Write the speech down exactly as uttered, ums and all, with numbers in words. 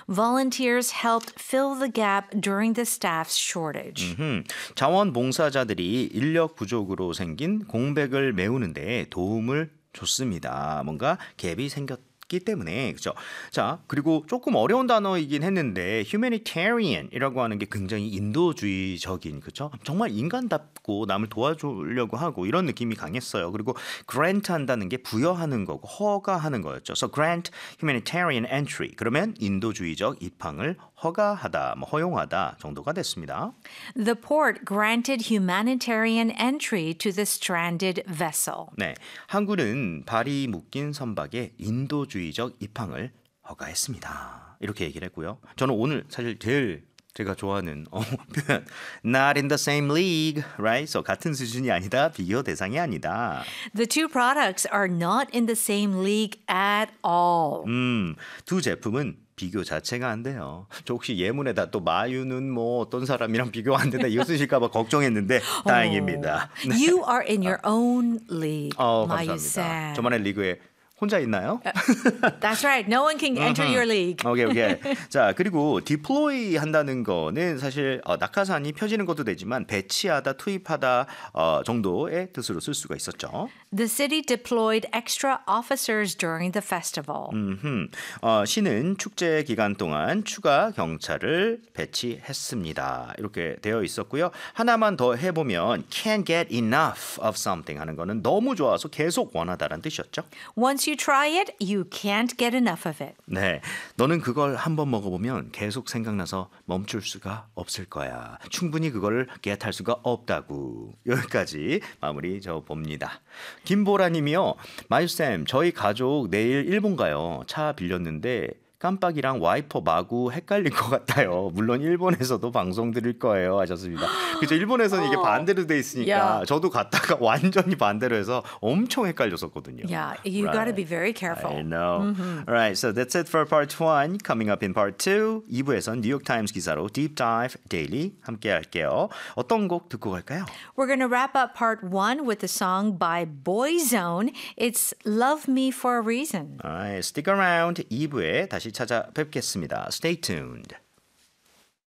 Volunteers helped fill the gap during the staff's shortage. 음, 자원봉사자들이 인력 부족으로 생긴 공백을 메우는데 도움을 줬습니다. 뭔가 갭이 생겼 기 때문에 그렇죠. 자, 그리고 조금 어려운 단어이긴 했는데 humanitarian이라고 하는 게 굉장히 인도주의적인 그렇죠. 정말 인간답고 남을 도와주려고 하고 이런 느낌이 강했어요. 그리고 grant 한다는 게 부여하는 거고 허가하는 거였죠. So grant humanitarian entry. 그러면 인도주의적 입항을 허가하다, 뭐 허용하다 정도가 됐습니다. The port granted humanitarian entry to the stranded vessel. 네, 항구는 발이 묶인 선박에 인도주의적 입항을 허가했습니다. 이렇게 얘기를 했고요. 저는 오늘 사실 제일 제가 좋아하는 어, 표현 Not in the same league, right? So 같은 수준이 아니다, 비교 대상이 아니다. The two products are not in the same league at all. 음, 두 제품은 비교 자체가 안 돼요. 저 혹시 예문에다 또 마유는 뭐 어떤 사람이랑 비교 안 된다 이거 쓰실까 봐 걱정했는데 다행입니다. 네. You are in your own league, 어, 마유 감사합니다. 쌤. 저만의 리그에 혼자 있나요? That's right. No one can enter your league. 오케이, 오케이. 자, 그리고 deploy 한다는 거는 사실 어, 낙하산이 펴지는 것도 되지만 배치하다, 투입하다 어, 정도의 뜻으로 쓸 수가 있었죠. The city deployed extra officers during the festival. 음흠. 어, 시는 축제 기간 동안 추가 경찰을 배치했습니다. 이렇게 되어 있었고요. 하나만 더 해보면 can't get enough of something 하는 거는 너무 좋아서 계속 원하다라는 뜻이었죠. Once you try it, you can't get enough of it. 네, 너는 그걸 한번 먹어보면 계속 생각나서 멈출 수가 없을 거야. 충분히 그걸 get할 수가 없다고. 여기까지 마무리 져봅니다. 김보라님이요. 마유쌤, 저희 가족 내일 일본 가요. 차 빌렸는데 깜빡이랑 와이퍼 마구 헷갈릴 것 같아요. 물론 일본에서도 방송 들을 거예요 하셨습니다. 그죠? 일본에서는 이게 반대로 돼 있으니까 Yeah. 저도 갔다가 완전히 반대로 해서 엄청 헷갈렸었거든요. Yeah, you Right. got to be very careful. I know. Alright, so that's it for part one. Coming up in part two, 이 부에선 뉴욕 타임스 기사로 Deep Dive Daily 함께 할게요. 어떤 곡 듣고 갈까요? We're going to wrap up part one with a song by Boyzone. It's Love Me for a Reason. Alright, stick around. 이 부에 다시 찾아뵙겠습니다. Stay tuned.